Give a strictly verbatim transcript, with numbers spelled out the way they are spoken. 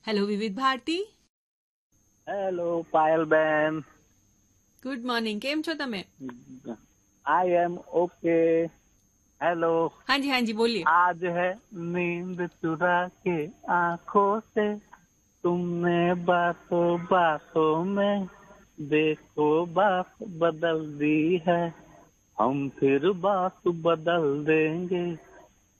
Hello વિવિધ Bharati. Hello Payal બેન. Good morning, કેમ છો તમે? I am okay. हेलो. हाँ जी हाँ जी बोलिए. आज है नींद चुरा के आंखों से तुमने बातों बातों में देखो बात बदल दी है, हम फिर बात बदल देंगे